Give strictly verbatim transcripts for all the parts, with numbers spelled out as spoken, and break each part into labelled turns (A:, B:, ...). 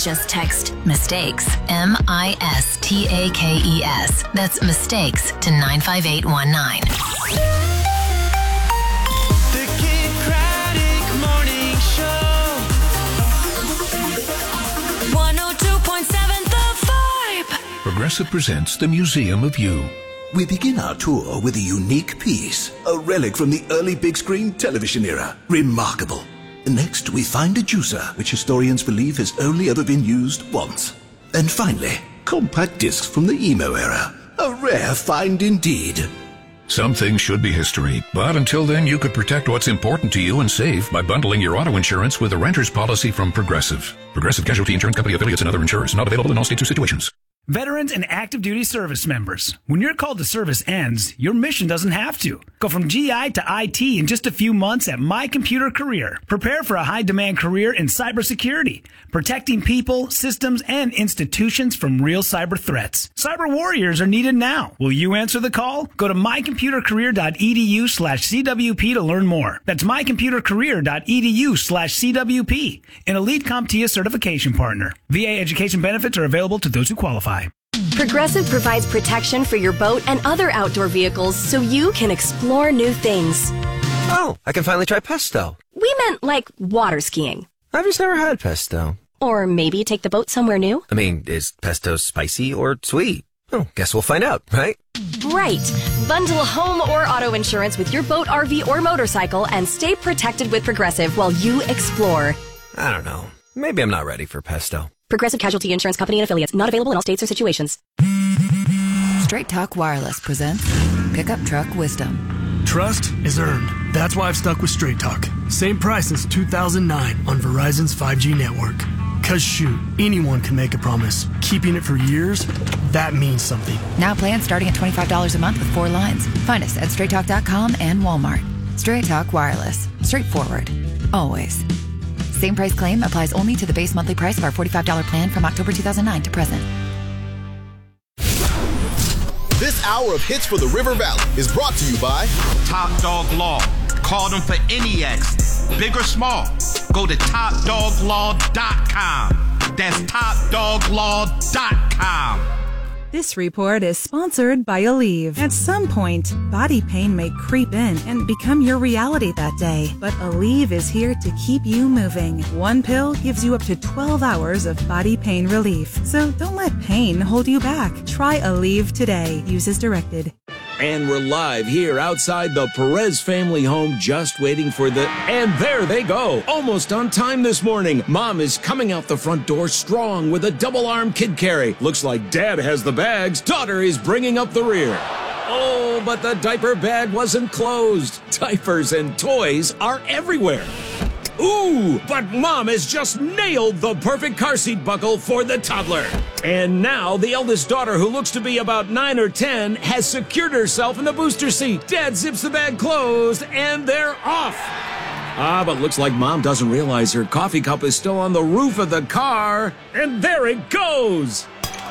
A: Just text mistakes, M I S T A K E S. That's mistakes to nine five eight one nine.
B: The Kincraddock Morning Show. one oh two point seven The Vibe.
C: Progressive presents the Museum of You.
D: We begin our tour with a unique piece, a relic from the early big screen television era. Remarkable. Next, we find a juicer, which historians believe has only ever been used once. And finally, compact discs from the emo era. A rare find indeed.
C: Some things should be history, but until then you could protect what's important to you and save by bundling your auto insurance with a renter's policy from Progressive. Progressive Casualty Insurance Company affiliates and other insurers. Not available in all states or situations.
E: Veterans and active duty service members. When your call to service ends, your mission doesn't have to. Go from G I to I T in just a few months at My Computer Career. Prepare for a high-demand career in cybersecurity, protecting people, systems, and institutions from real cyber threats. Cyber warriors are needed now. Will you answer the call? Go to mycomputercareer.edu slash CWP to learn more. That's mycomputercareer.edu slash CWP, an Elite CompTIA certification partner. V A education benefits are available to those who qualify.
F: Progressive provides protection for your boat and other outdoor vehicles so you can explore new things.
G: Oh, I can finally try pesto.
F: We meant like water skiing.
G: I've just never had pesto.
F: Or maybe take the boat somewhere new.
G: I mean, is pesto spicy or sweet? Oh, guess we'll find out, right?
F: Right. Bundle home or auto insurance with your boat, R V, or motorcycle and stay protected with Progressive while you explore.
G: I don't know. Maybe I'm not ready for pesto.
F: Progressive Casualty Insurance Company and affiliates. Not available in all states or situations.
H: Straight Talk Wireless presents Pickup Truck Wisdom.
I: Trust is earned. That's why I've stuck with Straight Talk. Same price since two thousand nine on Verizon's five G network. Cause shoot, anyone can make a promise. Keeping it for years, that means something.
H: Now plans starting at twenty-five dollars a month with four lines. Find us at straight talk dot com and Walmart. Straight Talk Wireless. Straightforward. Always. Same price claim applies only to the base monthly price of our forty-five dollars plan from October two thousand nine to present.
J: This hour of Hits for the River Valley is brought to you by
K: Top Dog Law. Call them for any accident, big or small. Go to top dog law dot com. That's top dog law dot com.
L: This report is sponsored by Aleve. At some point, body pain may creep in and become your reality that day. But Aleve is here to keep you moving. One pill gives you up to twelve hours of body pain relief. So don't let pain hold you back. Try Aleve today. Use as directed.
M: And we're live here outside the Perez family home, just waiting for the... And there they go! Almost on time this morning. Mom is coming out the front door strong with a double-arm kid carry. Looks like Dad has the bags. Daughter is bringing up the rear. Oh, but the diaper bag wasn't closed. Diapers and toys are everywhere. Ooh, but Mom has just nailed the perfect car seat buckle for the toddler. And now the eldest daughter, who looks to be about nine or ten, has secured herself in the booster seat. Dad zips the bag closed, and they're off. Ah, but looks like Mom doesn't realize her coffee cup is still on the roof of the car. And there it goes.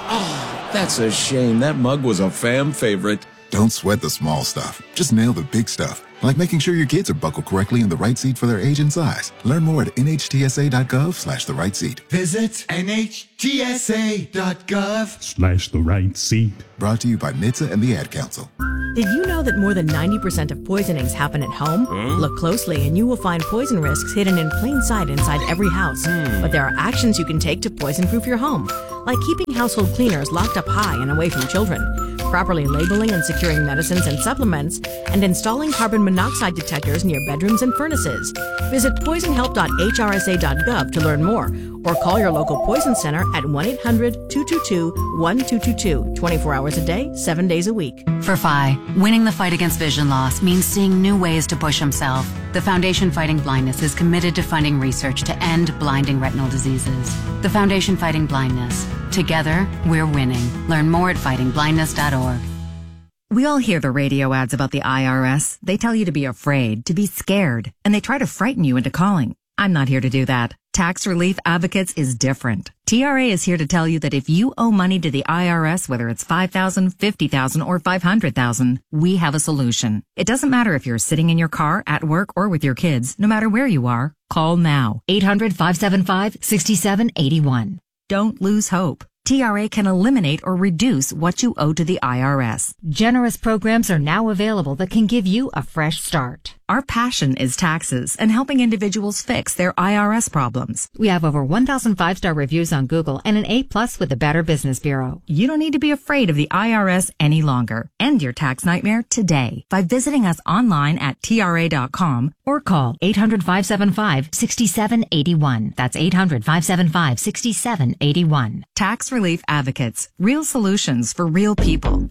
M: Oh, that's a shame. That mug was a fam favorite.
N: Don't sweat the small stuff. Just nail the big stuff. Like making sure your kids are buckled correctly in the right seat for their age and size. Learn more at N H T S A dot gov slash the right seat.
O: Visit N H T S A dot gov
N: Slash the right seat. Brought to you by N H T S A and the Ad Council.
P: Did you know that more than ninety percent of poisonings happen at home?
N: Huh?
P: Look closely and you will find poison risks hidden in plain sight inside every house.
N: Hmm.
P: But there are actions you can take to poison-proof your home, like keeping household cleaners locked up high and away from children, properly labeling and securing medicines and supplements, and installing carbon monoxide detectors near bedrooms and furnaces. Visit poison help dot H R S A dot gov to learn more, or call your local poison center at one eight hundred two two two one two two two, twenty-four hours a day, seven days a week.
Q: For F I, winning the fight against vision loss means seeing new ways to push himself. The Foundation Fighting Blindness is committed to funding research to end blinding retinal diseases. The Foundation Fighting Blindness. Together, we're winning. Learn more at fighting blindness dot org.
R: We all hear the radio ads about the I R S. They tell you to be afraid, to be scared, and they try to frighten you into calling. I'm not here to do that. Tax Relief Advocates is different. T R A is here to tell you that if you owe money to the I R S, whether it's five thousand dollars, fifty thousand dollars, or five hundred thousand dollars, we have a solution. It doesn't matter if you're sitting in your car, at work, or with your kids. No matter where you are, call now. eight hundred, five seven five, six seven eight one. Don't lose hope. T R A can eliminate or reduce what you owe to the I R S. Generous programs are now available that can give you a fresh start. Our passion is taxes and helping individuals fix their I R S problems. We have over one thousand five-star reviews on Google and an A plus with the Better Business Bureau. You don't need to be afraid of the I R S any longer. End your tax nightmare today by visiting us online at T R A dot com or call eight hundred, five seven five, six seven eight one. That's eight hundred, five seven five, six seven eight one. Tax Relief Advocates. Real solutions for real people.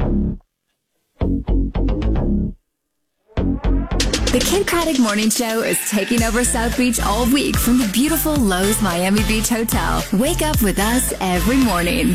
S: The Kid Craddock Morning Show is taking over South Beach all week from the beautiful Lowe's Miami Beach Hotel. Wake up with us every morning.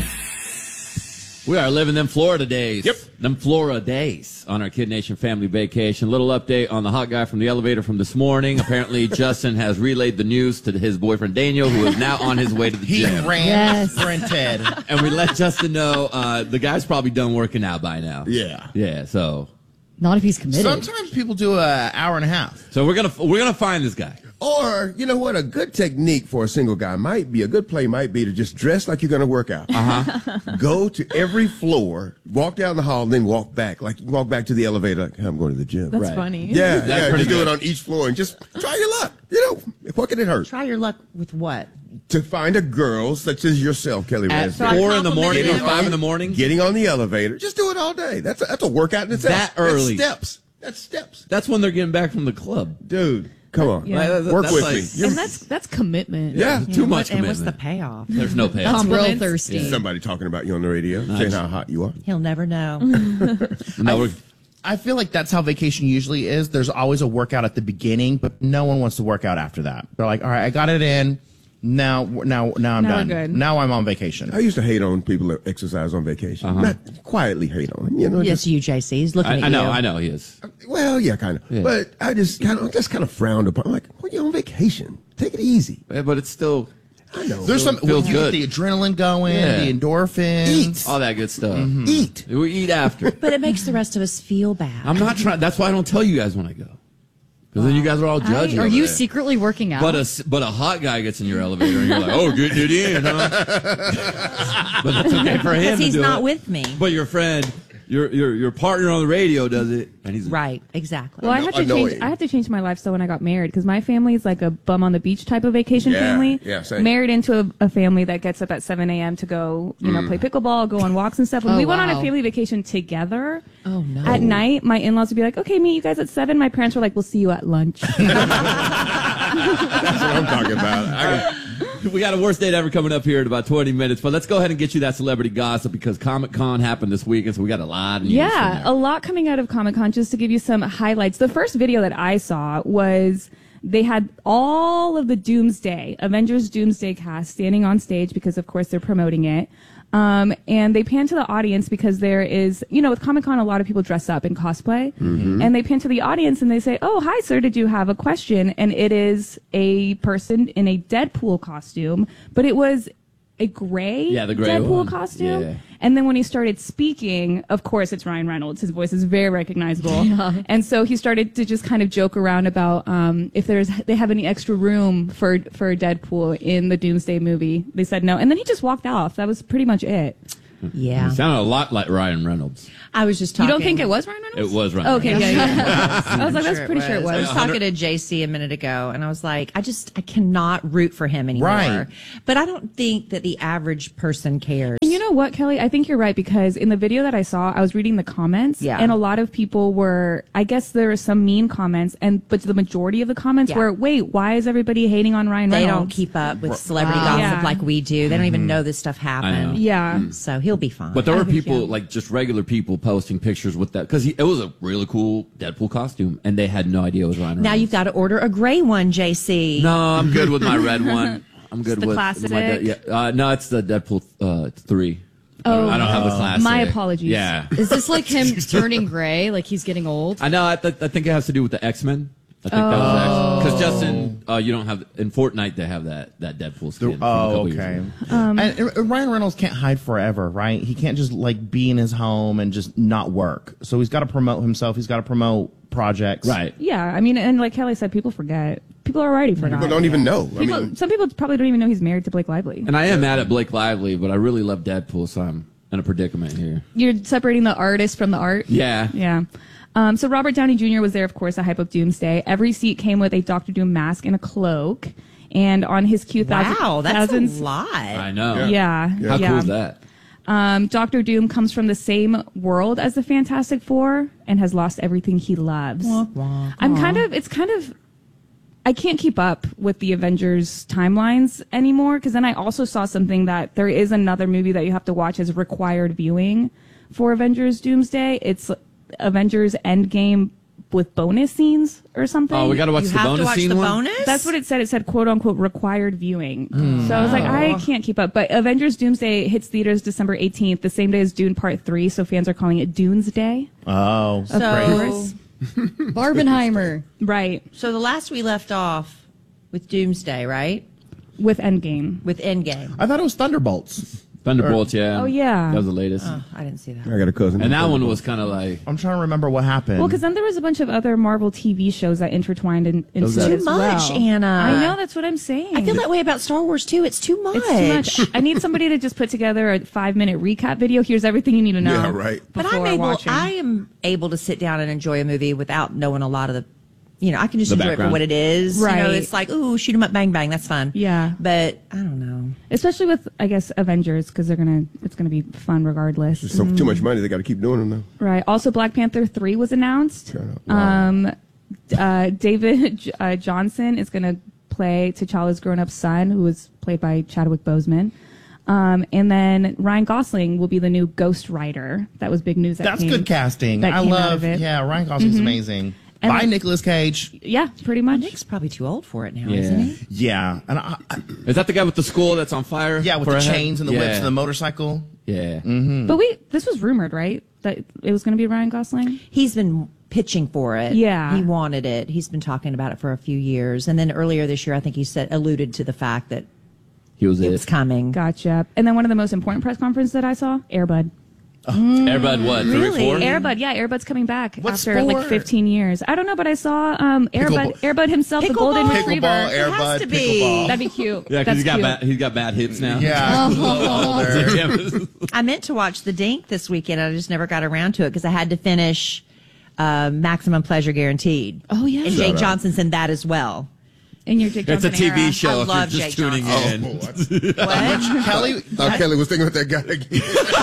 T: We are living them Florida days. Yep. Them Florida days on our Kid Nation family vacation. Little update on the hot guy from the elevator from this morning. Apparently, Justin has relayed the news to his boyfriend, Daniel, who is now on his way to the
U: he
T: gym.
U: He ran, yes. sprinted.
T: And we let Justin know uh, the guy's probably done working out by now.
U: Yeah.
T: Yeah, so...
V: Not if he's committed.
U: Sometimes people do an hour and a half.
T: So we're gonna we're gonna find this guy.
W: Or, you know what, a good technique for a single guy might be, a good play might be to just dress like you're going to work out.
T: Uh-huh.
W: Go to every floor, walk down the hall, and then walk back. Like, you walk back to the elevator, like, hey, I'm going to the gym.
V: That's right. funny.
W: Yeah,
T: That's
W: yeah,
T: pretty
W: just do
T: good.
W: it on each floor and just try your luck. You know, what can it hurt?
U: Try your luck with what?
W: To find a girl such as yourself, Kelly
T: At
W: Raspberry.
T: four in the morning or
W: Getting
T: five
W: on-
T: in the morning?
W: Getting on the elevator. Just do it all day. That's a, that's a workout in itself.
T: That early.
W: That's steps. That's steps.
T: That's when they're getting back from the club.
W: Dude, come on.
V: Yeah.
T: Like, that-
W: Work
T: that's
W: with
T: like-
W: me. You're-
V: And that's that's commitment.
W: Yeah,
T: Too much
U: And what's
T: commitment.
U: the payoff?
T: There's no payoff.
V: I'm real thirsty.
W: Yeah. Somebody talking about you on the radio, saying how hot you are.
U: He'll never know.
T: No, we're-
U: I feel like that's how vacation usually is. There's always a workout at the beginning, but no one wants to work out after that. They're like, all right, I got it in. Now, now, now I'm
V: Now we're
U: done.
V: good.
U: Now I'm on vacation.
W: I used to hate on people that exercise on vacation.
T: Uh-huh.
W: Not quietly hate on them, you know.
U: Yes,
W: just-
U: you, J C. He's looking
T: I,
U: at
T: I know,
U: you.
T: I know he is.
W: well, yeah, kind of.
T: Yeah.
W: But I just kind of, just kind of frowned upon. I'm like, well, you're on vacation. Take it easy.
T: Yeah, but it's still
W: I know.
U: There's some
T: Feels
U: you
T: good.
U: get the adrenaline going,
T: Yeah.
U: the endorphins.
W: Eat.
T: all that good stuff.
W: Eat.
T: We eat after.
U: But it makes the rest of us feel bad.
T: I'm not trying. That's why I don't tell you guys when I go. Because then you guys are all judging.
V: Are
T: over
V: you
T: there.
V: secretly working out?
T: But a but a hot guy gets in your elevator and you're like, oh, getting it in, huh? But that's okay for him.
U: Because
T: to
U: he's
T: do
U: not
T: it.
U: with me.
T: But your friend, your your your partner on the radio does it, and he's
U: Right, exactly.
X: Well, I had to
W: Annoying.
X: change. I had to change my lifestyle when I got married because my family is like a bum on the beach type of vacation
W: Yeah,
X: family.
W: yeah, same.
X: Married into a, a family that gets up at seven a.m. to go, you know, play pickleball, go on walks and stuff. When
V: Oh,
X: we went on a
V: wow.
X: family vacation togetger,
U: Oh, no.
X: at night, my in-laws would be like, "Okay, meet you guys at seven." My parents were like, "We'll see you at lunch."
W: That's what I'm talking about. I,
T: We got a worst date ever coming up here in about twenty minutes, but let's go ahead and get you that celebrity gossip because Comic Con happened this weekend, so we got a lot of news.
X: Yeah,
T: from there.
X: a lot coming out of Comic Con. Just to give you some highlights, the first video that I saw was they had all of the Doomsday, Avengers Doomsday cast standing on stage because, of course, they're promoting it. Um, and they pan to the audience because there is, you know, with Comic Con, a lot of people dress up in cosplay.
W: Mhm.
X: And they pan to the audience and they say, "Oh, hi, sir, did you have a question?" And it is a person in a Deadpool costume, but it was a gray,
T: Yeah, the gray
X: Deadpool
T: one.
X: costume.
T: Yeah.
X: And then when he started speaking, of course, it's Ryan Reynolds. His voice is very recognizable.
V: Yeah.
X: And so he started to just kind of joke around about um, if there's they have any extra room for for Deadpool in the Doomsday movie. They said no, and then he just walked off. That was pretty much it.
U: Yeah.
T: It sounded a lot like Ryan Reynolds.
U: I was just
X: You
U: talking.
X: don't think it was Ryan Reynolds?
T: It was Ryan
X: Okay,
T: Reynolds.
X: yeah, yeah. I was like, that's
U: Sure
X: pretty sure it was.
U: I was talking to J C a minute ago, and I was like, I just, I cannot root for him anymore. Right. But I don't think that the average person cares.
X: And you know what, Kelly? I think you're right because in the video that I saw, I was reading the comments,
U: Yeah.
X: and a lot of people were. I guess there were some mean comments, and but the majority of the comments
U: Yeah.
X: were, "Wait, why is everybody hating on Ryan
U: They
X: Reynolds?"
U: don't keep up with celebrity
X: Wow.
U: gossip
X: Yeah.
U: like we do. They don't even
T: Mhm.
U: know this stuff happened.
T: know.
X: Yeah.
U: So he'll be fine.
T: But there
X: I
T: were
X: think,
T: people,
X: yeah.
T: like just regular people, posting pictures with that because it was a really cool Deadpool costume, and they had no idea it was Ryan Reynolds.
U: Now you've got to order a gray one, J C.
T: No, I'm good with my red one. I'm good
X: It's the
T: with
X: classic?
T: my de- yeah. Uh, no, it's the Deadpool uh, three.
X: Oh,
T: I don't have the classic.
X: my apologies.
T: Yeah,
V: Is this like him turning gray, like he's getting old?
T: I know. I, th- I think it has to do with the X-Men. I think that was because Justin, uh, you don't have in Fortnite. They have that that Deadpool skin. from a
U: Oh,
T: couple years
U: okay.
T: ago.
X: Um,
U: and, and Ryan Reynolds can't hide forever, right? He can't just like be in his home and just not work. So he's got to promote himself. He's got to promote projects.
T: Right.
X: Yeah, I mean, and like Kelly said, people forget. People people already forgot.
W: People don't even know. I
X: People,
W: mean,
X: some people probably don't even know he's married to Blake Lively.
T: And I am mad at Blake Lively, but I really love Deadpool, so I'm in a predicament here.
X: You're separating the artist from the art?
T: Yeah.
X: Yeah. Um, so Robert Downey Junior was there, of course, to hype up Doomsday. Every seat came with a Doctor Doom mask and a cloak. And on his Q thousand,
A: Wow, that's
X: thousands,
A: a lot.
T: I know.
X: Yeah.
T: How
X: yeah.
T: cool is that?
X: Um, Doctor Doom comes from the same world as the Fantastic Four and has lost everything he loves.
A: Wah, wah.
X: I'm
A: Aw.
X: kind of, it's kind of, I can't keep up with the Avengers timelines anymore because then I also saw something that there is another movie that you have to watch as required viewing for Avengers Doomsday. It's Avengers Endgame with bonus scenes or something.
T: Oh, we got to watch
A: You
T: the
A: have to
T: bonus
A: watch
T: scene
A: the
T: one?
A: bonus?
X: That's what it said. It said quote unquote required viewing.
T: Hmm.
X: So I was like, I
A: Oh.
X: can't keep up. But Avengers Doomsday hits theaters December eighteenth, the same day as Dune Part three. So fans are calling it Dunes Day.
U: Oh,
X: Of
A: So-
X: course.
V: Barbenheimer.
X: Right.
A: So the last we left off with Doomsday, right?
X: With Endgame.
A: With Endgame.
U: I thought it was Thunderbolts.
T: Thunderbolts, yeah.
X: Oh, yeah.
T: That was the latest.
A: Oh, I didn't see that.
W: I got a cousin.
T: And that one was kind of like...
U: I'm trying to remember what happened.
X: Well, because then there was a bunch of other Marvel T V shows that intertwined in, into
T: Those
X: it
T: are-
X: as
A: Too much,
X: well.
A: Anna.
X: I know, that's what I'm saying.
A: I feel that way about Star Wars too. It's too much.
X: It's too much. I need somebody to just put together a five minute recap video. Here's everything you need to know.
W: Yeah, right.
A: But I'm
X: before
A: able.
X: watching.
A: I am able to sit down and enjoy a movie without knowing a lot of the. You know, I can just
T: The
A: enjoy it
T: background.
A: for what it is. You know,
X: Right.
A: it's like, ooh, shoot 'em up, bang, bang. That's fun.
X: Yeah.
A: But I don't know.
X: Especially with, I guess, Avengers, because they're gonna, it's gonna be fun regardless.
W: There's so, too much money. They got to keep doing them now.
X: Right. Also, Black Panther three was announced.
W: Shut up. Wow.
X: Um, uh, David J- uh, Johnson is gonna play T'Challa's grown-up son, who was played by Chadwick Boseman. Um, and then Ryan Gosling will be the new Ghost Rider. That was big news. That
U: That's
X: came,
U: good casting.
X: that
U: I
X: came out
U: love.
X: of it.
U: Yeah, Ryan Gosling's
X: Mhm.
U: amazing.
X: And
U: Bye,
X: then-
U: Nicolas Cage.
X: Yeah, pretty much.
A: Nick's probably too old for it now,
T: Yeah.
A: isn't he?
U: Yeah, and I, I,
T: Is that the guy with the skull that's on fire?
U: yeah, with
T: for
U: the
T: a head?
U: chains and the
T: yeah.
U: whips and the motorcycle.
T: Yeah.
U: Mm-hmm.
X: But we, this was rumored, right? That it was going to be Ryan Gosling.
A: He's been pitching for it.
X: Yeah.
A: He wanted it. He's been talking about it for a few years. And then earlier this year, I think he said alluded to the fact that
T: He was
A: it
T: it.
A: was coming.
X: Gotcha. And then one of the most important press conferences that I saw, Airbud.
T: Airbud what? Three,
A: Really?
T: four?
X: Airbud, yeah, Airbud's coming back
U: What's
X: after like
U: for?
X: fifteen years. I don't know, but I saw um, Airbud,
U: Pickleball.
X: Airbud himself, the golden
A: Pickleball?
X: retriever.
U: Pickleball,
A: It has
U: Airbud,
A: to be.
U: pickleball.
X: That'd be cute.
T: Yeah, because
X: That's
T: he's got
X: cute.
T: bad, he's got bad hits now.
U: Yeah, a little older.
T: Yeah.
A: I meant to watch The Dink this weekend. I just never got around to it because I had to finish uh, Maximum Pleasure Guaranteed.
X: Oh, yeah.
A: And
X: Shut
A: Jake
W: up.
A: Johnson's in that as well.
X: In your Jake
T: It's a
X: Johnson
T: T V
X: era.
T: show
A: I
T: if
A: love
T: you're just
A: Jake
T: tuning
A: Johnson.
T: in.
A: What?
U: Kelly,
W: Thought Kelly was thinking about that guy again.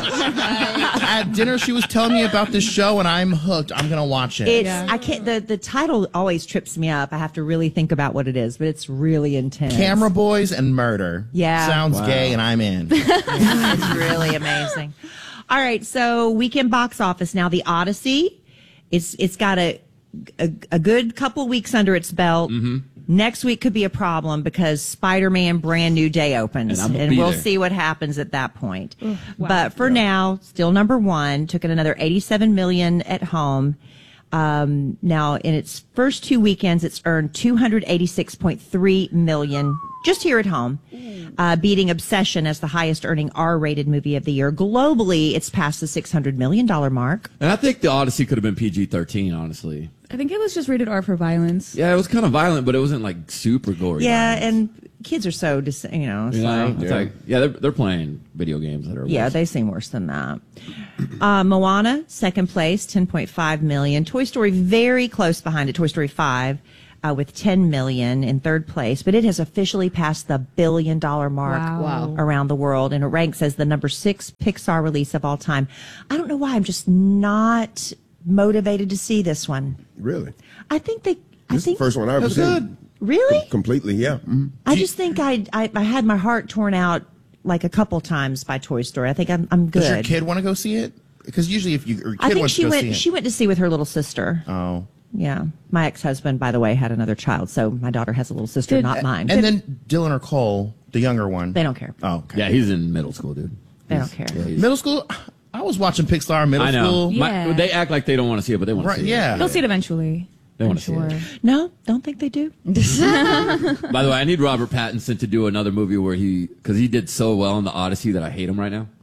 U: at dinner, she was telling me about this show, and I'm hooked. I'm gonna watch it.
A: It's
X: Yeah.
A: I can't the the title always trips me up. I have to really think about what it is, but it's really intense.
U: Camera Boys and Murder.
A: Yeah.
U: sounds
T: Wow.
U: gay, and I'm in.
A: It's really amazing. All right, so weekend box office now. The Odyssey, it's it's got a a, a good couple weeks under its belt.
T: Mm-hmm.
A: Next week could be a problem because Spider-Man Brand New Day opens,
T: And I'm
A: and,
T: gonna be
A: we'll
T: there.
A: see what happens at that point.
X: wow.
A: But for now, still number one. Took it another eighty-seven million at home. Um, now, in its first two weekends, it's earned two hundred eighty-six point three million just here at home, uh, beating Obsession as the highest earning R-rated movie of the year. Globally, it's past the six hundred million dollars mark.
T: And I think the Odyssey could have been P G thirteen, honestly.
X: I think it was just rated R for violence.
T: Yeah, it was kind of violent, but it wasn't like super gory.
A: Yeah,
T: violence.
A: and kids are so, dis- you know, it's
T: You know,
A: like,
T: it's like, yeah, they're, they're playing video games that are
A: yeah,
T: worse.
A: they seem worse than that. Uh, Moana, second place, ten point five million. Toy Story very close behind it, Toy Story five, uh, with ten million in third place. But it has officially passed the billion dollar mark
X: Wow.
V: Wow.
A: around the world, and it ranks as the number six Pixar release of all time. I don't know why, I'm just not motivated to see this one.
W: Really?
A: I think they, I
W: This is the
A: think,
W: first one I've ever
U: That's
W: seen.
U: good.
A: really?
W: Completely, yeah. Mhm.
A: I just think I, I, I had my heart torn out like a couple times by Toy Story. I think I'm, I'm good.
U: Does your kid want to go see it? Because usually, if you, your kid
A: I think
U: wants
A: she
U: to go see
A: went.
U: it.
A: She went to see with her little sister.
U: Oh.
A: Yeah, my ex-husband, by the way, had another child, so my daughter has a little sister,
X: Did-
A: not mine.
U: And then Dylan or Cole, the younger one.
A: They don't care.
U: Oh, okay.
T: Yeah, he's in middle school, dude.
A: They don't care.
T: Yeah, he's-
U: Middle school. I was watching Pixar in middle
T: I know.
U: school.
T: My-
X: Yeah.
T: they act like they don't want to see it, but they want
U: Right,
T: to see
U: yeah.
T: it.
X: They'll see it eventually.
T: They
X: I'm
T: want to see
X: sure.
T: it.
A: No, don't think they do.
T: By the way, I need Robert Pattinson to do another movie where he, because he did so well in the Odyssey that I hate him right now.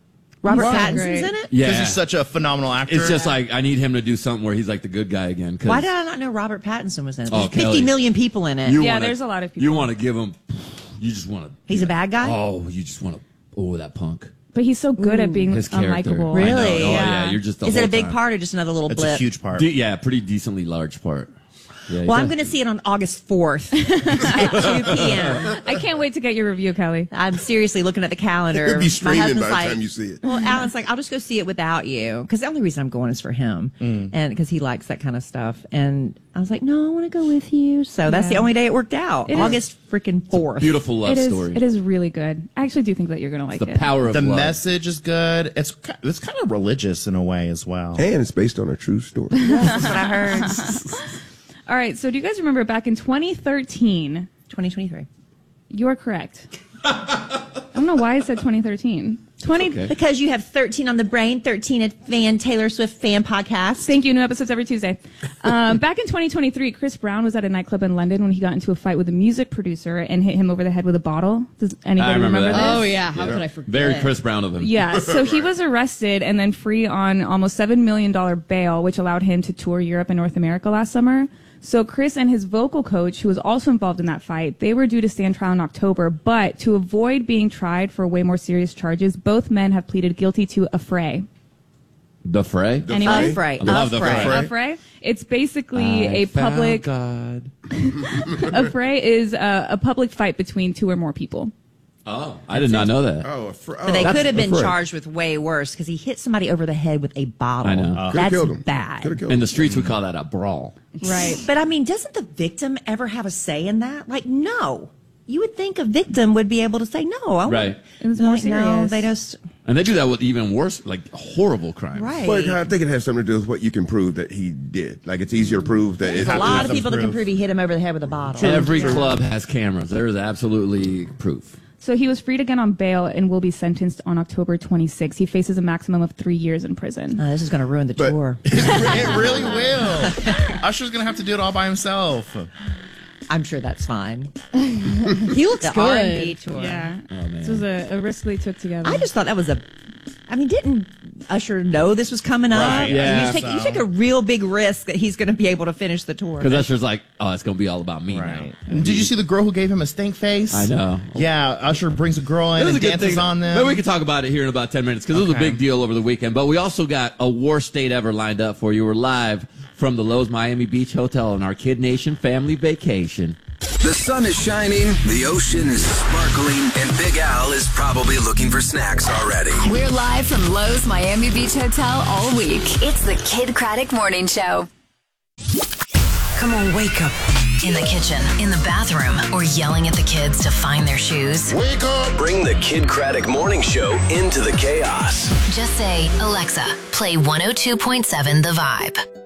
A: Robert
U: Right.
A: Pattinson's
U: Great.
A: in it?
T: Yeah.
U: Because he's such a phenomenal actor.
T: It's just like I need him to do something where he's like the good guy again. 'cause
A: Why did I not know Robert Pattinson was in it?
T: Oh,
A: There's fifty
T: Kelly.
A: million people in it.
T: you
X: Yeah,
T: wanna-
X: there's a lot of people.
T: You want to give him. You just want to.
A: He's a bad guy?
T: Oh, you just want to. Oh, that punk.
X: But he's so good at being
T: His character.
X: unlikable.
T: I know.
A: Really?
T: Oh,
A: Yeah.
T: yeah. You're just. The
A: Is it
T: whole
A: a big
T: time.
A: part or just another little
U: It's
A: blip?
U: a huge part.
T: De- yeah, pretty decently large part. Yeah,
A: Well,
T: yeah.
A: I'm going to see it on August fourth at two p.m.
X: I can't wait to get your review, Kelly.
A: I'm seriously looking at the calendar.
W: It'll be
A: My
W: streaming by
A: husband's
W: the
A: like,
W: time you see it.
A: Well, Alan's like, I'll just go see it without you. Because the only reason I'm going is for him.
U: Mm.
A: And because he likes that kind of stuff. And I was like, no, I want to go with you. So that's
X: Yeah.
A: the only day it worked out.
X: It is-
A: August freaking fourth.
T: Beautiful love
X: It is.
T: story.
X: It is really good. I actually do think that you're going to like
T: the
X: it.
T: power of
U: the
T: love.
U: message is good. It's ki- it's kind of religious in a way as well.
W: And it's based on a true story.
A: That's what I heard.
X: All right. So do you guys remember back in twenty thirteen?
A: twenty twenty-three.
X: You are correct. I don't know why I said twenty thirteen. twenty
T: Okay.
A: Because you have thirteen on the brain, thirteen at fan Taylor Swift fan podcast.
X: Thank you. New episodes every Tuesday. Um, back in twenty twenty-three, Chris Brown was at a nightclub in London when he got into a fight with a music producer and hit him over the head with a bottle. Does anybody
T: I remember
X: remember
T: that.
X: this?
V: Oh, yeah. How could I forget?
T: Very Chris Brown of him.
X: Yeah, so he was arrested and then free on almost seven million dollars bail, which allowed him to tour Europe and North America last summer. So Chris and his vocal coach, who was also involved in that fight, they were due to stand trial in October, but to avoid being tried for way more serious charges, both men have pleaded guilty to affray.
T: The Fray.
X: Anyway?
A: Affray.
T: I love the
A: Affray.
T: Fray.
X: Affray? It's basically
T: I
X: a
T: found
X: public,
T: God.
X: affray is a, a public fight between two or more people.
T: Oh, I did not know that.
W: Oh, a fr- oh.
A: But they
T: That's
A: could have been
T: a frick.
A: charged with way worse because he hit somebody over the head with a bottle.
T: I know.
W: Could've
A: That's
W: killed him.
A: bad.
W: Could've killed
T: In
W: him.
T: the streets, we call that a brawl.
X: Right.
A: But I mean, doesn't the victim ever have a say in that? Like, no. You would think a victim would be able to say, no, I
T: Right.
X: It was more
A: like, no,
X: serious.
A: they just,
T: And they do that with even worse, like horrible crimes.
A: right.
W: But I think it has something to do with what you can prove that he did. Like, it's easier to prove that
A: There's
W: it's
A: a lot of
U: some
A: people that can
U: proof.
A: prove he hit him over the head with a bottle.
T: Every club has cameras. There is absolutely proof.
X: So he was freed again on bail and will be sentenced on October twenty-sixth. He faces a maximum of three years in prison.
A: Uh, this is going to ruin the
W: But-
A: tour.
U: It really will. Usher's gonna have to do it all by himself.
A: I'm sure that's fine.
V: He looks
A: The R and
V: good.
A: B tour.
X: Yeah.
T: Oh, man.
X: This was a, a risk they took together.
A: I just thought that was a. I mean, didn't Usher know this was coming up?
U: Right,
T: yeah,
A: You take, you
U: so-
A: take a real big risk that he's going to be able to finish the tour.
T: Because Usher's like, oh, it's going to be all about me
U: Right.
T: now.
U: Did you see the girl who gave him a stink face?
T: I know.
U: Yeah, Usher brings a girl in
T: That was
U: and
T: a good
U: dances
T: thing.
U: on them.
T: Maybe we can talk about it here in about ten minutes because it was a
U: Okay.
T: big deal over the weekend. But we also got a worst state ever lined up for you. We're live from the Lowe's Miami Beach Hotel on our Kid Nation family vacation.
G: The sun is shining, the ocean is sparkling, and Big Al is probably looking for snacks already.
S: We're live from Lowe's Miami Beach Hotel all week. It's the Kid Craddock Morning Show.
Q: Come on, wake up. In the kitchen, in the bathroom, or yelling at the kids to find their shoes.
J: Wake up!
G: Bring the Kid Craddock Morning Show into the chaos.
Q: Just say, Alexa, play one oh two point seven The Vibe.